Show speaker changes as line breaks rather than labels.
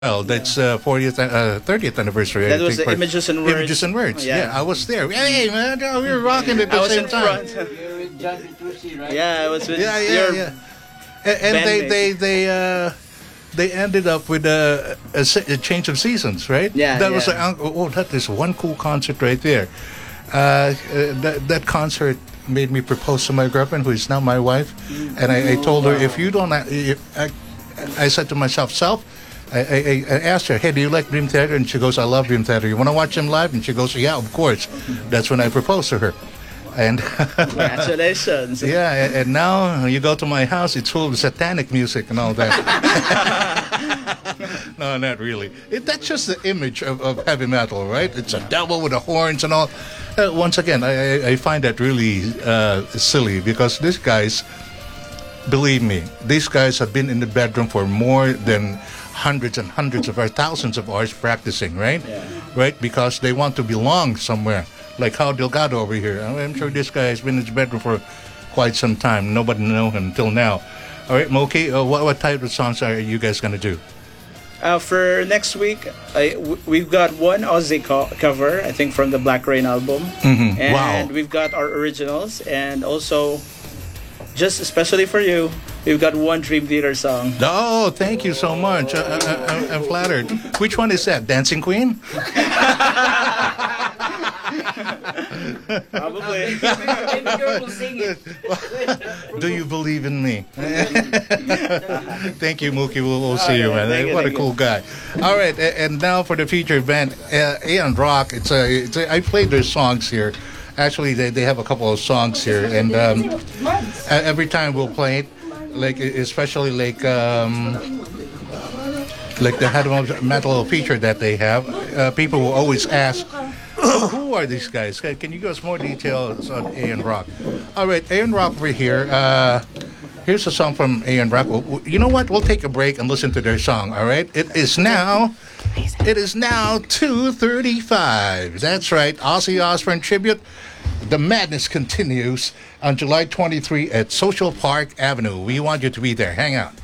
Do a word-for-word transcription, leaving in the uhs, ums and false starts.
Well, that's uh, fortieth, uh, thirtieth anniversary.
That
I
was
think,
the
for-
Images and Words.
Images and Words.
Yeah.
Yeah, I was there. Hey, man, we were rocking it at
I
the
was
same
in
time.
front.
You're with John Petrucci, right?
Yeah, I was with
Yeah, yeah,
your
yeah. And, and they,
bandmate.
they, they, uh, they ended up with a, a, se- a change of seasons, right?
Yeah,
That was
yeah.
a, oh, that is one cool concert right there. Uh, uh, that that concert made me propose to my girlfriend, who is now my wife, and I, I told her, if you don't, uh, if, I, I said to myself, self. I, I, I asked her, hey, do you like Dream Theater? And she goes, I love Dream Theater. You want to watch them live? And she goes, yeah, of course. That's when I proposed to her. And
Congratulations.
yeah, and, and now you go to my house, it's full of satanic music and all that. No, not really. It, that's just the image of, of heavy metal, right? It's a devil with the horns and all. Uh, once again, I, I- I find that really uh, silly because these guys, believe me, these guys have been in the bedroom for more than hundreds and hundreds of hours, thousands of hours practicing, right?
Yeah.
Right? Because they want to belong somewhere. Like how Delgado over here. I'm sure this guy has been in his bedroom for quite some time. Nobody know him until now. All right, Moki, uh, what, what type of songs are you guys going to do?
Uh, for next week, I, w- we've got one Aussie co- cover, I think, from the Black Rain album.
Mhm.
And
Wow.
we've got our originals. And also, just especially for you, we've got one Dream Theater song.
Oh, thank you so much. I, I, I, I'm flattered. Which one is that? Dancing Queen?
Probably.
Baby girl will sing it.
Do you believe in me? Thank you, Mookie. We'll, we'll see
Oh,
you,
yeah.
man.
Thank you,
What a
thank
cool
you.
guy. All right, a- and now for the featured band, uh, Aeon Rock. It's a, it's a. I played their songs here. Actually, they, they have a couple of songs here, and um, e- every time we'll play it, like especially like um, like the heavy metal feature that they have. Uh, people will always ask, who are these guys? Can can you give us more details on Aeon Rock? All right, Aeon Rock over here. Uh, here's a song from Aeon Rock. Well, w- You know what? We'll take a break and listen to their song. All right. It is now. It is now two thirty-five. That's right. Ozzy Osbourne tribute. The madness continues on July twenty-third at Social Park Avenue. We want you to be there. Hang out.